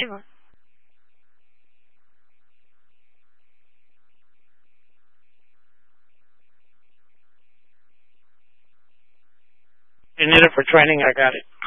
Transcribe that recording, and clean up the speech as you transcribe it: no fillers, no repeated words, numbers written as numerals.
Eva. You need it for training, I got it.